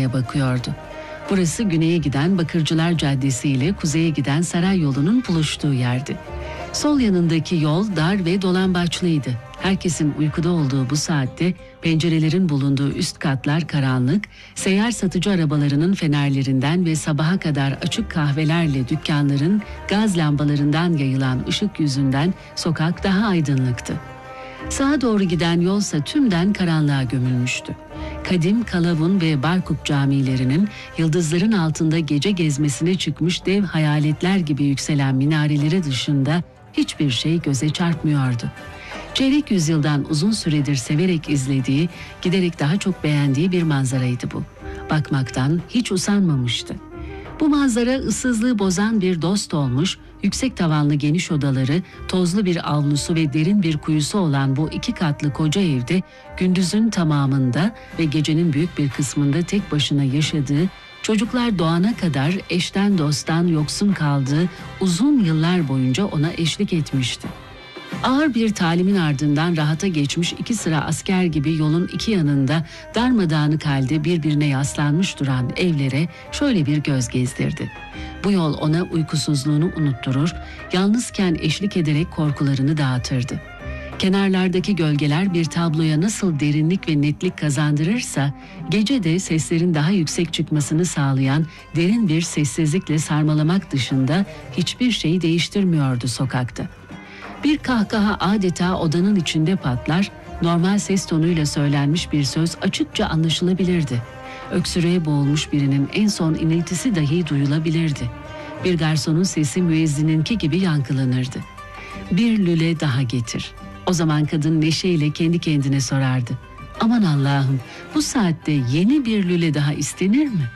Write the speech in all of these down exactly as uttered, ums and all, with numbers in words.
Atina'ya bakıyordu. Burası güneye giden Bakırcılar Caddesi ile kuzeye giden Saray yolunun buluştuğu yerdi. Sol yanındaki yol dar ve dolambaçlıydı. Herkesin uykuda olduğu bu saatte pencerelerin bulunduğu üst katlar karanlık, seyyar satıcı arabalarının fenerlerinden ve sabaha kadar açık kahvelerle dükkanların gaz lambalarından yayılan ışık yüzünden sokak daha aydınlıktı. Sağa doğru giden yolsa tümden karanlığa gömülmüştü. Kadim Kalavun ve Barkuk camilerinin yıldızların altında gece gezmesine çıkmış dev hayaletler gibi yükselen minareleri dışında hiçbir şey göze çarpmıyordu. Çeyrek yüzyıldan uzun süredir severek izlediği, giderek daha çok beğendiği bir manzaraydı bu. Bakmaktan hiç usanmamıştı. Bu manzara ıssızlığı bozan bir dost olmuş, yüksek tavanlı geniş odaları, tozlu bir avlusu ve derin bir kuyusu olan bu iki katlı koca evde gündüzün tamamında ve gecenin büyük bir kısmında tek başına yaşadığı, çocuklar doğana kadar eşten dosttan yoksun kaldığı uzun yıllar boyunca ona eşlik etmişti. Ağır bir talimin ardından rahata geçmiş iki sıra asker gibi yolun iki yanında darmadağınık halde birbirine yaslanmış duran evlere şöyle bir göz gezdirdi. Bu yol ona uykusuzluğunu unutturur, yalnızken eşlik ederek korkularını dağıtırdı. Kenarlardaki gölgeler bir tabloya nasıl derinlik ve netlik kazandırırsa, gece de seslerin daha yüksek çıkmasını sağlayan derin bir sessizlikle sarmalamak dışında hiçbir şey değiştirmiyordu sokakta. Bir kahkaha adeta odanın içinde patlar, normal ses tonuyla söylenmiş bir söz açıkça anlaşılabilirdi. Öksürüğe boğulmuş birinin en son iniltisi dahi duyulabilirdi. Bir garsonun sesi müezzininki gibi yankılanırdı. Bir lüle daha getir. O zaman kadın neşeyle kendi kendine sorardı. Aman Allah'ım, bu saatte yeni bir lüle daha istenir mi?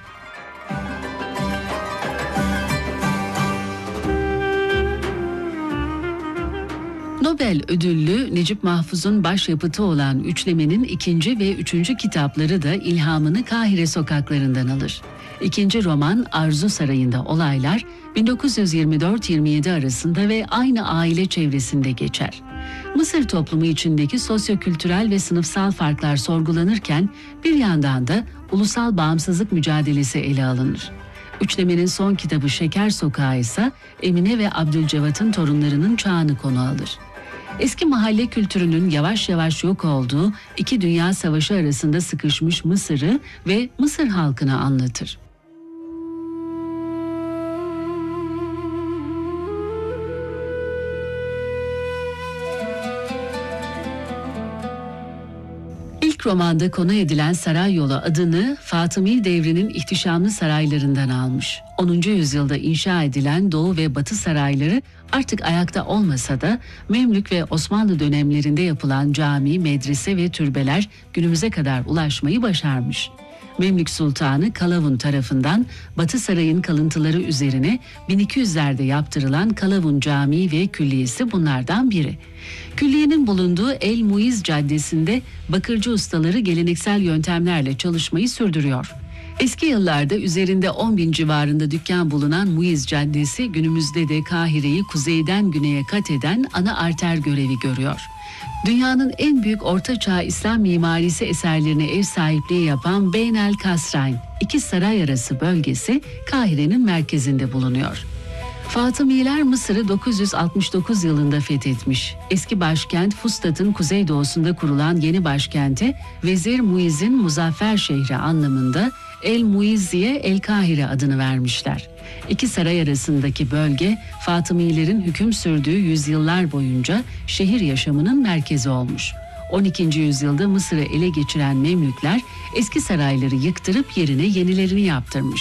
Nobel ödüllü Necip Mahfuz'un başyapıtı olan Üçleme'nin ikinci ve üçüncü kitapları da ilhamını Kahire sokaklarından alır. İkinci roman Arzu Sarayı'nda olaylar bin dokuz yüz yirmi dört yirmi yedi arasında ve aynı aile çevresinde geçer. Mısır toplumu içindeki sosyokültürel ve sınıfsal farklar sorgulanırken bir yandan da ulusal bağımsızlık mücadelesi ele alınır. Üçlemenin son kitabı Şeker Sokağı ise Emine ve Abdülcevat'ın torunlarının çağını konu alır. Eski mahalle kültürünün yavaş yavaş yok olduğu iki dünya savaşı arasında sıkışmış Mısır'ı ve Mısır halkını anlatır. İlk romanda konu edilen saray yolu adını Fatımi devrinin ihtişamlı saraylarından almış. onuncu yüzyılda inşa edilen Doğu ve Batı sarayları artık ayakta olmasa da Memlük ve Osmanlı dönemlerinde yapılan cami, medrese ve türbeler günümüze kadar ulaşmayı başarmış. Memlük Sultanı Kalavun tarafından Batı Sarayı'nın kalıntıları üzerine bin iki yüzlerde yaptırılan Kalavun Camii ve Külliyesi bunlardan biri. Külliyenin bulunduğu El Muiz Caddesi'nde bakırcı ustaları geleneksel yöntemlerle çalışmayı sürdürüyor. Eski yıllarda üzerinde on bin civarında dükkan bulunan Muiz Caddesi günümüzde de Kahire'yi kuzeyden güneye kat eden ana arter görevi görüyor. Dünyanın en büyük ortaçağ İslam mimarisi eserlerine ev sahipliği yapan Beyn el Kasrayn, iki saray arası bölgesi Kahire'nin merkezinde bulunuyor. Fatımiler Mısır'ı dokuz yüz altmış dokuz yılında fethetmiş. Eski başkent Fustat'ın kuzeydoğusunda kurulan yeni başkente Vezir Muiz'in muzaffer şehri anlamında El Muizzi'ye El Kahire adını vermişler. İki saray arasındaki bölge Fatımilerin hüküm sürdüğü yüzyıllar boyunca şehir yaşamının merkezi olmuş. on ikinci yüzyılda Mısır'ı ele geçiren Memlükler eski sarayları yıktırıp yerine yenilerini yaptırmış.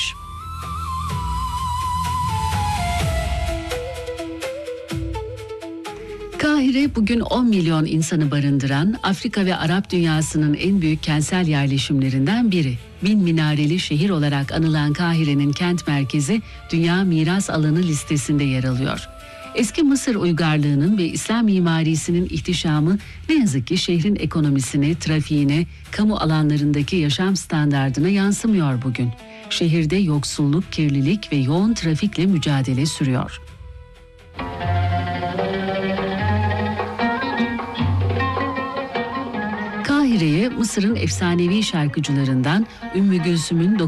Kahire bugün on milyon insanı barındıran Afrika ve Arap dünyasının en büyük kentsel yerleşimlerinden biri. Bin minareli şehir olarak anılan Kahire'nin kent merkezi Dünya Miras Alanı listesinde yer alıyor. Eski Mısır uygarlığının ve İslam mimarisinin ihtişamı ne yazık ki şehrin ekonomisine, trafiğine, kamu alanlarındaki yaşam standardına yansımıyor bugün. Şehirde yoksulluk, kirlilik ve yoğun trafikle mücadele sürüyor. Kahire'ye Mısır'ın efsanevi şarkıcılarından Ümmü Gülsüm'ün